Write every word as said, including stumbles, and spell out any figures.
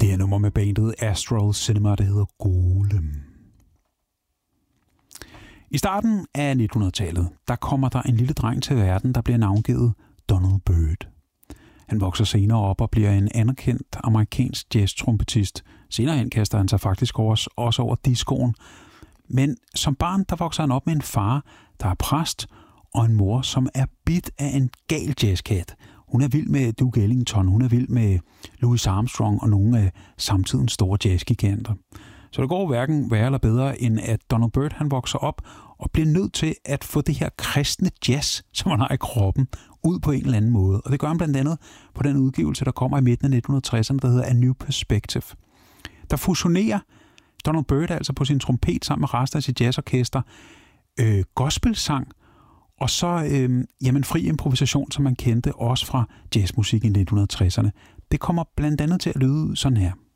Det her nummer med bandet Astral Cinema, det hedder Golem. I starten af nitten hundrede-tallet, der kommer der en lille dreng til verden, der bliver navngivet Donald Byrd. Han vokser senere op og bliver en anerkendt amerikansk jazz-trompetist. Senere hen kaster han sig faktisk også, også over discoen. Men som barn, der vokser han op med en far, der er præst, og en mor, som er bit af en gal jazzkat. Hun er vild med Duke Ellington, hun er vild med Louis Armstrong og nogle af samtidens store jazzgiganter. Så det går hverken værre eller bedre, end at Donald Byrd han vokser op og bliver nødt til at få det her kristne jazz, som han har i kroppen, ud på en eller anden måde. Og det gør han blandt andet på den udgivelse, der kommer i midten af nitten tresserne, der hedder A New Perspective. Der fusionerer Donald Byrd altså på sin trompet sammen med resten af sit jazzorkester øh, gospelsang, og så øh, jamen, fri improvisation, som man kendte også fra jazzmusik i nitten tresserne. Det kommer blandt andet til at lyde sådan her.